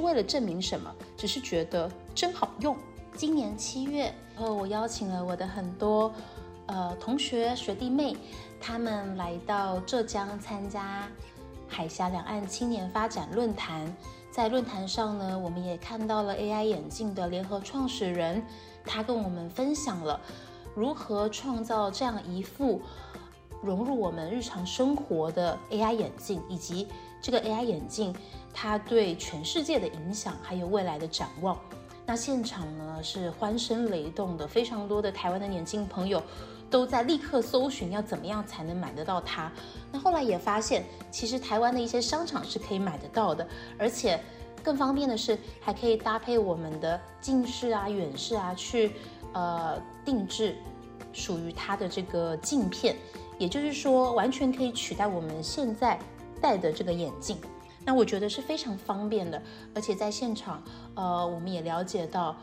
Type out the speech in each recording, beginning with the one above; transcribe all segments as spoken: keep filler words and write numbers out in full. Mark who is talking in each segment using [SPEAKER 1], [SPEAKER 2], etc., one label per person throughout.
[SPEAKER 1] 为了证明什么，只是觉得真好用。今年七月后，我邀请了我的很多呃同学学弟妹，他们来到浙江参加海峡两岸青年发展论坛。在论坛上呢，我们也看到了 A I 眼镜的联合创始人，他跟我们分享了如何创造这样一副融入我们日常生活的 A I 眼镜，以及这个 A I 眼镜它对全世界的影响，还有未来的展望。那现场呢是欢声雷动的，非常多的台湾的年轻朋友都在立刻搜寻要怎么样才能买得到它。那后来也发现，其实台湾的一些商场是可以买得到的，而且更方便的是，还可以搭配我们的近视啊、远视啊，去呃定制属于它的这个镜片，也就是说，完全可以取代我们现在戴的这个眼镜。那我觉得是非常方便的，而且在现场，呃，我们也了解到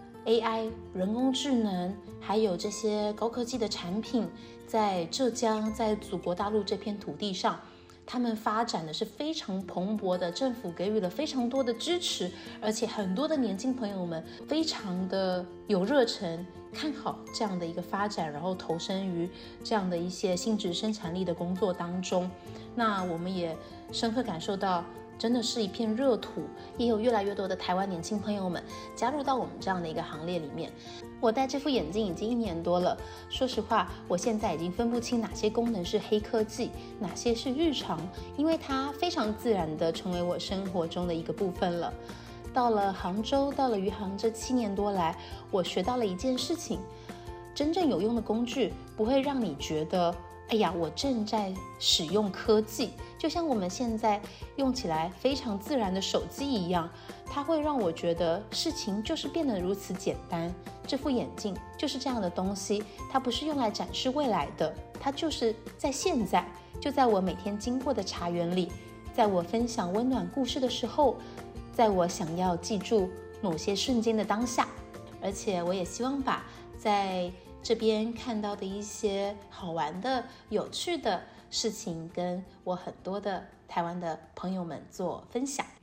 [SPEAKER 1] A I 人工智能还有这些高科技的产品，在浙江，在祖国大陆这片土地上，他们发展的是非常蓬勃的，政府给予了非常多的支持，而且很多的年轻朋友们非常的有热忱，看好这样的一个发展，然后投身于这样的一些新质生产力的工作当中。那我们也深刻感受到，真的是一片热土，也有越来越多的台湾年轻朋友们加入到我们这样的一个行列里面。我戴这副眼镜已经一年多了，说实话，我现在已经分不清哪些功能是黑科技，哪些是日常，因为它非常自然地成为我生活中的一个部分了。到了杭州，到了余杭这七年多来，我学到了一件事情，真正有用的工具不会让你觉得哎呀，我正在使用科技，就像我们现在用起来非常自然的手机一样，它会让我觉得事情就是变得如此简单。这副眼镜就是这样的东西，它不是用来展示未来的，它就是在现在，就在我每天经过的茶园里，在我分享温暖故事的时候，在我想要记住某些瞬间的当下。而且我也希望把在这边看到的一些好玩的、有趣的事情，跟我很多的台湾的朋友们做分享。